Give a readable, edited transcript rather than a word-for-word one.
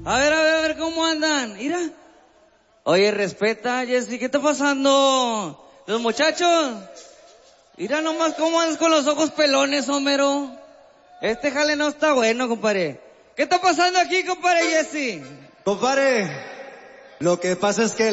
A ver, ¿cómo andan? Mira. Oye, respeta, Jessy, ¿qué está pasando? Los muchachos. Mira nomás cómo andas con los ojos pelones, Homero. Este jale no está bueno, compadre. ¿Qué está pasando aquí, compadre Jessy? Compadre, lo que pasa es que